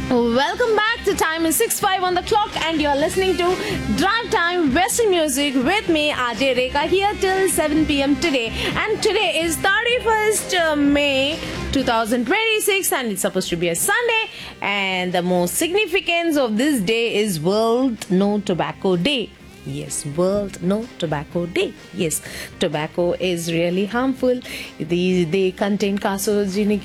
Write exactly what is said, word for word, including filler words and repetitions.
Welcome back to Time is six five on the clock and you're listening to Drive Time Western Music with me Ajay Rekha here till seven p.m. today, and today is thirty-first May twenty twenty-six and it's supposed to be a Sunday, and the most significance of this day is World No Tobacco Day. Yes, World No Tobacco Day. Yes, tobacco is really harmful. They, they contain carcinogenic